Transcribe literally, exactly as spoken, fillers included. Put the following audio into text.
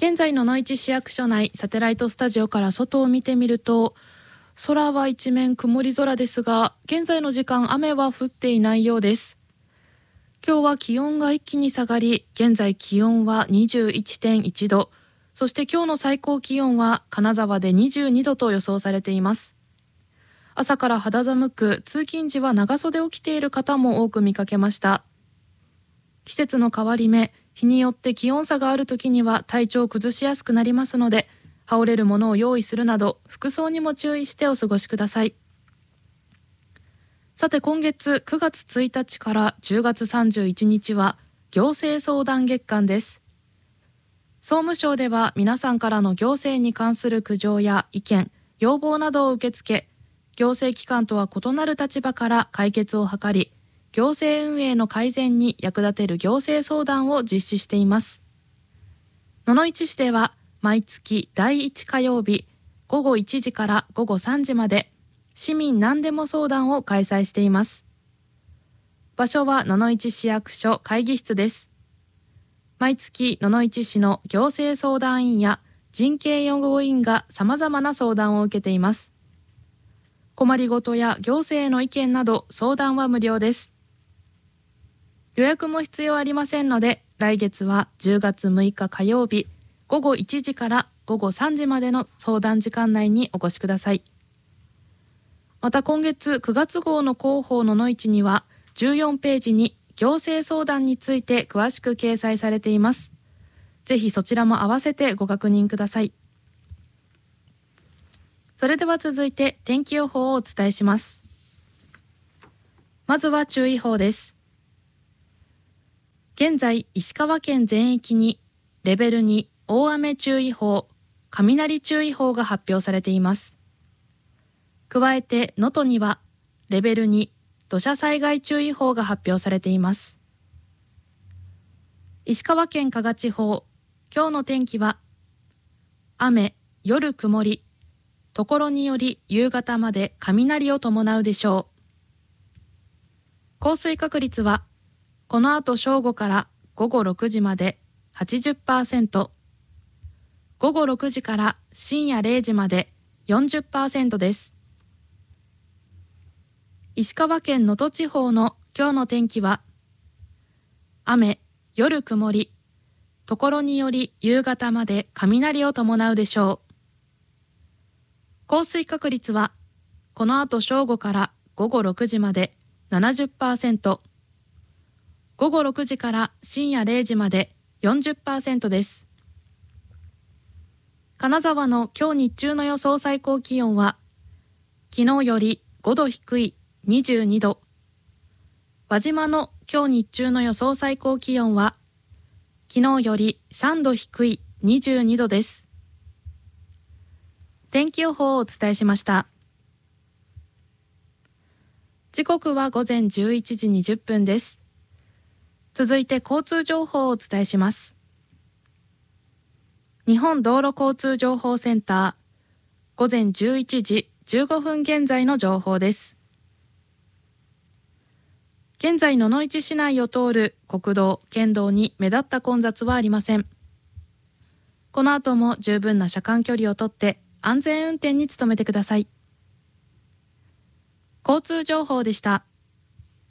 現在の野市市役所内サテライトスタジオから外を見てみると、空は一面曇り空ですが、現在の時間雨は降っていないようです。今日は気温が一気に下がり、現在気温は にじゅういってんいちど、そして今日の最高気温は金沢でにじゅうにどと予想されています。朝から肌寒く、通勤時は長袖を着ている方も多く見かけました。季節の変わり目、日によって気温差がある時には体調を崩しやすくなりますので、羽織れるものを用意するなど服装にも注意してお過ごしください。さて、今月くがつついたちからじゅうがつさんじゅういちにちは行政相談月間です。総務省では皆さんからの行政に関する苦情や意見、要望などを受け付け、行政機関とは異なる立場から解決を図り、行政運営の改善に役立てる行政相談を実施しています。野々市市では毎月だいいち火曜日ごごいちじからごごさんじまで市民何でも相談を開催しています。場所は野々市市役所会議室です。毎月野々市市の行政相談員や人権擁護員がさまざまな相談を受けています。困りごとや行政への意見など相談は無料です。予約も必要ありませんので、来月はじゅうがつむいか火曜日ごごいちじからごごさんじまでの相談時間内にお越しください。また今月くがつ号の広報の野市にはじゅうよんページに行政相談について詳しく掲載されています。ぜひそちらも合わせてご確認ください。それでは続いて天気予報をお伝えします。まずは注意報です。現在、石川県全域にレベルに大雨注意報、雷注意報が発表されています。加えて能登にはレベルに土砂災害注意報が発表されています。石川県加賀地方、今日の天気は雨、夜曇り、ところにより夕方まで雷を伴うでしょう。降水確率はこの後正午からごごろくじまで はちじゅっパーセント、ごごろくじから深夜れいじまで よんじゅっパーセント です。石川県能登地方の今日の天気は雨、夜曇り、ところにより夕方まで雷を伴うでしょう。降水確率はこの後正午からごごろくじまで ななじゅっパーセント、ごごろくじから深夜れいじまで よんじゅっパーセント です。金沢の今日日中の予想最高気温は昨日よりごど低いにじゅうにど、輪島の今日日中の予想最高気温は昨日よりさんど低いにじゅうにどです。天気予報をお伝えしました。時刻はごぜんじゅういちじにじゅっぷんです。続いて交通情報をお伝えします。日本道路交通情報センター、ごぜんじゅういちじじゅうごふん現在の情報です。現在野々市市内を通る国道、県道に目立った混雑はありません。この後も十分な車間距離をとって安全運転に努めてください。交通情報でした。